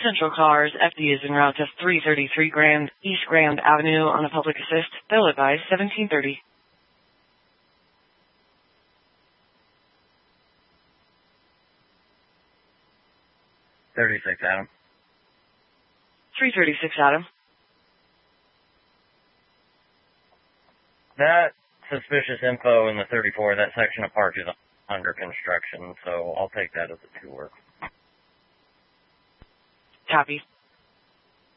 Central Cars, FD is en route to 333 Grand, East Grand Avenue on a public assist. They'll advise 1730. 36, Adam. 336, Adam. That suspicious info in the 34, that section of park is under construction, so I'll take that as a tour. Copy.